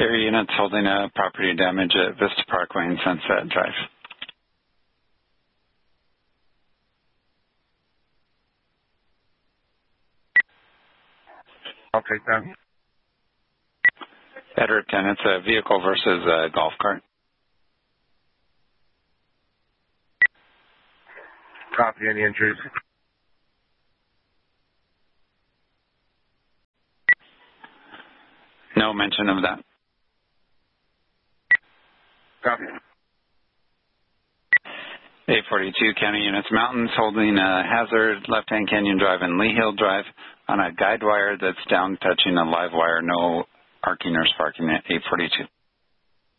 Area units holding a property damage at Vista Parkway and Sunset Drive. I'll take that. Edgerton, it's a vehicle versus a golf cart. Copy. Any injuries? No mention of that. Copy. 842 County Units Mountains holding a hazard left-hand Canyon Drive and Lee Hill Drive on a guide wire that's down touching a live wire. No arcing or sparking at 842.